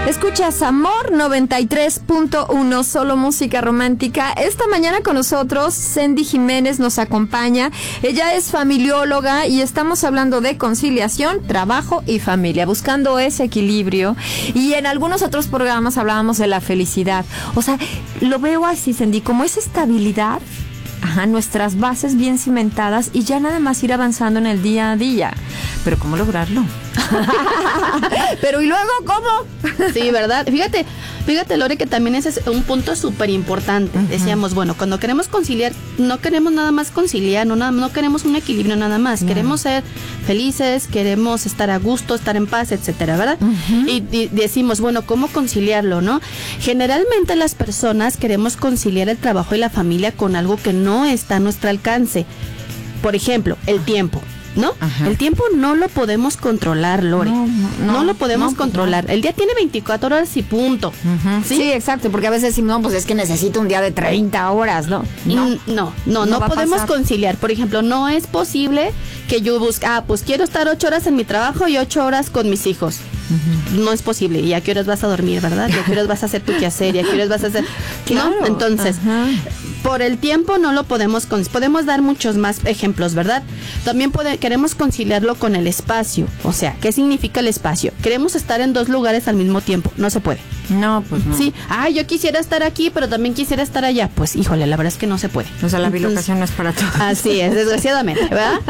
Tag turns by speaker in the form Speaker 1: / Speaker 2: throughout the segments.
Speaker 1: Escuchas Amor 93.1, solo música romántica. Esta mañana con nosotros Sandy Jiménez nos acompaña. Ella es familióloga y estamos hablando de conciliación, trabajo y familia, buscando ese equilibrio. Y en algunos otros programas hablábamos de la felicidad. O sea, lo veo así, Sandy, como esa estabilidad. Ajá, nuestras bases bien cimentadas y ya nada más ir avanzando en el día a día. Pero ¿cómo lograrlo? Pero ¿y luego cómo?
Speaker 2: Sí, ¿verdad? Fíjate, Lore, que también ese es un punto súper importante. Uh-huh. Decíamos, bueno, cuando queremos conciliar, no queremos nada más conciliar, no queremos un equilibrio nada más. Uh-huh. Queremos ser felices, queremos estar a gusto, estar en paz, etcétera, ¿verdad? Uh-huh. Y decimos, bueno, ¿cómo conciliarlo, no? Generalmente las personas queremos conciliar el trabajo y la familia con algo que no está a nuestro alcance. Por ejemplo, el tiempo, ¿no? Ajá. El tiempo no lo podemos controlar, Lore. No lo podemos controlar. No. El día tiene 24 horas y punto.
Speaker 1: Uh-huh. ¿Sí? Sí, exacto, porque a veces decimos, no, pues es que necesito un día de 30 horas, ¿no? No podemos conciliar. Por ejemplo, no es posible que yo busque, pues quiero estar 8 horas en mi trabajo y 8 horas con mis hijos. Uh-huh. No es posible. ¿Y a qué horas vas a dormir, verdad? ¿Y a qué horas vas a hacer tu quehacer? ¿Y a qué horas vas a hacer...? Claro. ¿No? Entonces, por el tiempo no lo podemos dar muchos más ejemplos, ¿verdad? También queremos conciliarlo con el espacio. O sea, ¿qué significa el espacio? Queremos estar en 2 lugares al mismo tiempo. No se puede. No, pues no.
Speaker 2: Sí. Yo quisiera estar aquí, pero también quisiera estar allá. Pues, híjole, la verdad es que no se puede.
Speaker 1: O sea, la bilocación no es para todos.
Speaker 2: Así es, desgraciadamente, ¿verdad?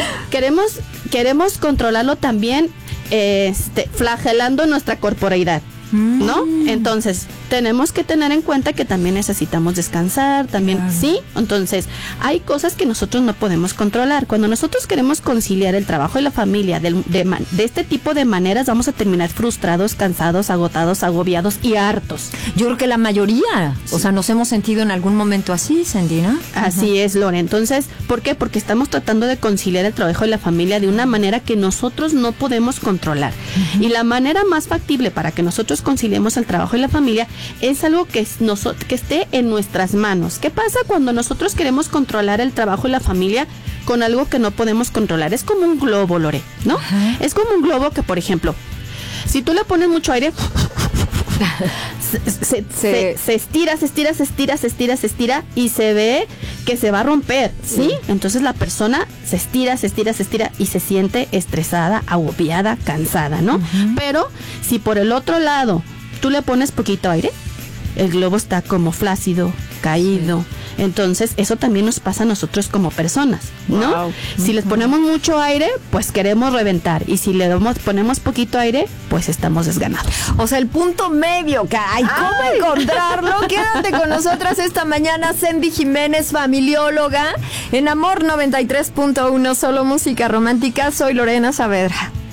Speaker 2: Queremos controlarlo también, flagelando nuestra corporeidad, ¿no? Entonces, tenemos que tener en cuenta que también necesitamos descansar, también, claro. ¿Sí? Entonces, hay cosas que nosotros no podemos controlar. Cuando nosotros queremos conciliar el trabajo y la familia de este tipo de maneras, vamos a terminar frustrados, cansados, agotados, agobiados y hartos.
Speaker 1: Yo creo que la mayoría, o sea, nos hemos sentido en algún momento así, Sandy, ¿no?
Speaker 2: Así es, Lore. Entonces, ¿por qué? Porque estamos tratando de conciliar el trabajo y la familia de una manera que nosotros no podemos controlar. Uh-huh. Y la manera más factible para que nosotros conciliemos el trabajo y la familia es algo que esté en nuestras manos. ¿Qué pasa cuando nosotros queremos controlar el trabajo y la familia con algo que no podemos controlar? Es como un globo, Lore, ¿no? Uh-huh. Es como un globo que, por ejemplo, si tú le pones mucho aire, se estira y se ve que se va a romper, ¿sí? Entonces la persona se estira y se siente estresada, agobiada, cansada, ¿no? Uh-huh. Pero si por el otro lado tú le pones poquito aire, el globo está como flácido, caído. Entonces, eso también nos pasa a nosotros como personas, ¿no? Wow. Si les ponemos mucho aire, pues queremos reventar. Y si le ponemos poquito aire, pues estamos desganados.
Speaker 1: O sea, el punto medio, caray. ¿Cómo encontrarlo? Quédate con nosotras esta mañana, Sandy Jiménez, familióloga, en Amor 93.1, solo música romántica. Soy Lorena Saavedra.